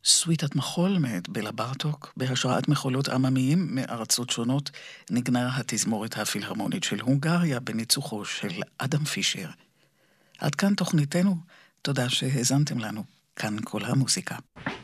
סוויטת מחול מאת בלה ברטוק, בהשראת מחולות עממיים מארצות שונות, נגנה התזמורת הפילהרמונית של הונגריה בניצוחו של אדם פישר. עד כאן תוכניתנו, תודה שהאזנתם לנו, כאן כל המוזיקה.